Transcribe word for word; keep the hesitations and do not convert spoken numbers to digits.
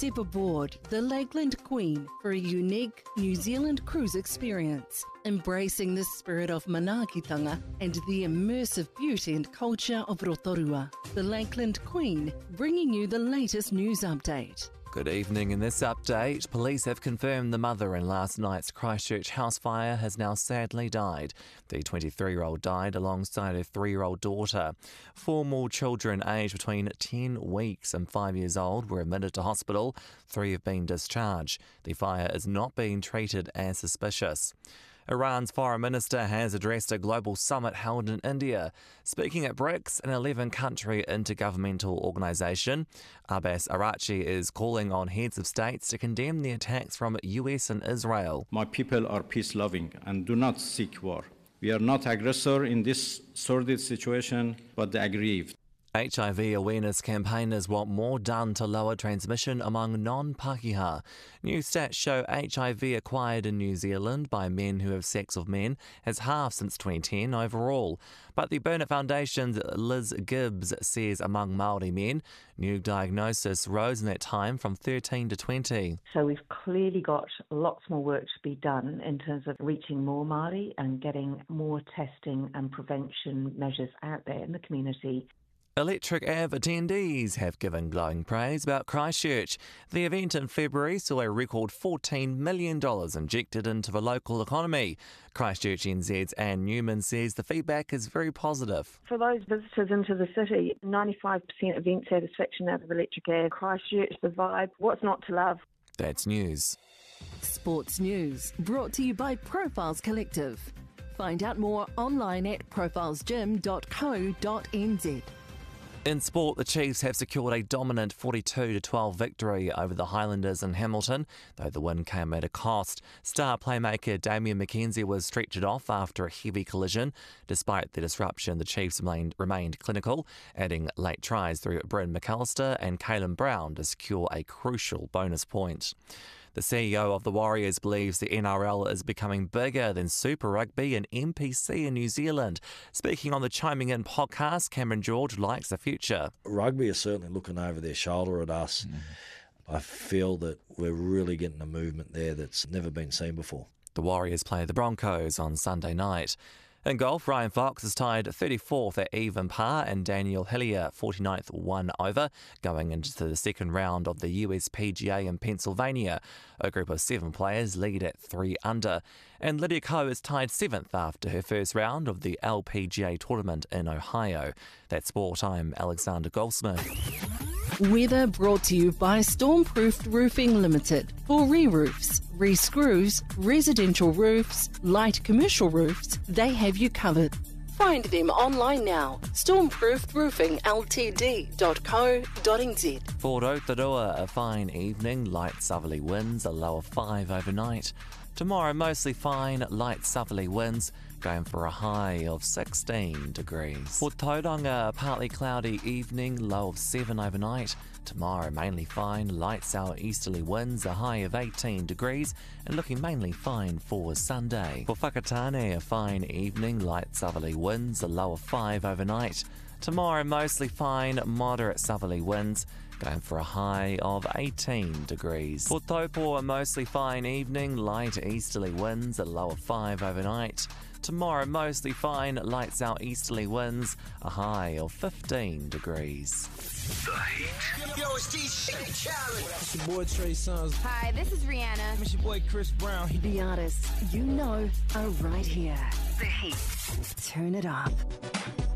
Step aboard the Lakeland Queen for a unique New Zealand cruise experience, embracing the spirit of manaakitanga and the immersive beauty and culture of Rotorua. The Lakeland Queen, bringing you the latest news update. Good evening. In this update, police have confirmed the mother in last night's Christchurch house fire has now sadly died. The twenty-three-year-old died alongside her three-year-old daughter. Four more children aged between ten weeks and five years old were admitted to hospital. Three have been discharged. The fire is not being treated as suspicious. Iran's foreign minister has addressed a global summit held in India. Speaking at BRICS, an eleven-country intergovernmental organisation, Abbas Araghchi is calling on heads of states to condemn the attacks from U S and Israel. My people are peace-loving and do not seek war. We are not aggressor in this sordid situation, but the aggrieved. H I V awareness campaigners want more done to lower transmission among non-Pākehā. New stats show H I V acquired in New Zealand by men who have sex with men has halved since twenty ten overall. But the Burnett Foundation's Liz Gibbs says among Māori men, new diagnosis rose in that time from thirteen to twenty. So we've clearly got lots more work to be done in terms of reaching more Māori and getting more testing and prevention measures out there in the community. Electric Ave attendees have given glowing praise about Christchurch. The event in February saw a record fourteen million dollars injected into the local economy. Christchurch N Z's Anne Newman says the feedback is very positive. For those visitors into the city, ninety-five percent event satisfaction out of Electric Ave. Christchurch, the vibe, what's not to love? That's news. Sports news brought to you by Profiles Collective. Find out more online at profiles gym dot co dot n z. In sport, the Chiefs have secured a dominant forty-two to twelve victory over the Highlanders in Hamilton, though the win came at a cost. Star playmaker Damian McKenzie was stretchered off after a heavy collision. Despite the disruption, the Chiefs remained, remained clinical, adding late tries through Bryn McAllister and Caelan Brown to secure a crucial bonus point. The C E O of the Warriors believes the N R L is becoming bigger than Super Rugby and N P C in New Zealand. Speaking on the Chiming In podcast, Cameron George likes the future. Rugby is certainly looking over their shoulder at us. Mm. I feel that we're really getting a movement there that's never been seen before. The Warriors play the Broncos on Sunday night. In golf, Ryan Fox is tied thirty-fourth at even par and Daniel Hillier forty-ninth one over, going into the second round of the U S P G A in Pennsylvania. A group of seven players lead at three under. And Lydia Ko is tied seventh after her first round of the L P G A tournament in Ohio. That's sport. I'm Alexander Goldsmith. Weather brought to you by Stormproofed Roofing Limited. For re-roofs, re-screws, residential roofs, light commercial roofs, they have you covered. Find them online now. stormproofed roofing l t d dot co dot n z. For Rotorua, a fine evening, light southerly winds, a low of five overnight. Tomorrow, mostly fine, light southerly winds, going for a high of sixteen degrees. For Tauranga, a partly cloudy evening, low of seven overnight. Tomorrow, mainly fine, light southeasterly winds, a high of eighteen degrees, and looking mainly fine for Sunday. For Whakatane, a fine evening, light southerly winds, a low of five overnight. Tomorrow, mostly fine, moderate southerly winds, going for a high of eighteen degrees. For Taupo, a mostly fine evening, light easterly winds, a low of five overnight. Tomorrow, mostly fine, light southeasterly winds, a high of fifteen degrees. The Heat. Yo, it's D J Khaled. It's your boy Trey Songz. Hi, this is Rihanna. It's your boy Chris Brown. The artists you know are right here. The Heat. Turn it up.